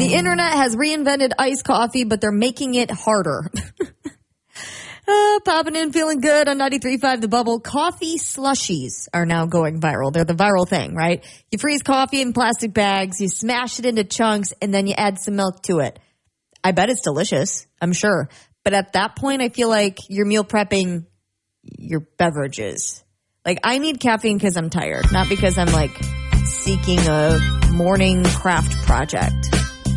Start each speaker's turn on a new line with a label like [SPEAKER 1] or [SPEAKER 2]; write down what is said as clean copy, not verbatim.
[SPEAKER 1] The internet has reinvented iced coffee, but they're making it harder. Popping in, feeling good on 93.5 The Bubble. Coffee slushies are now going viral. They're the viral thing, right? You freeze coffee in plastic bags, you smash it into chunks, and then you add some milk to it. I bet it's delicious, I'm sure. But at that point, I feel like you're meal prepping your beverages. Like, I need caffeine because I'm tired, not because I'm, like, seeking a morning craft project.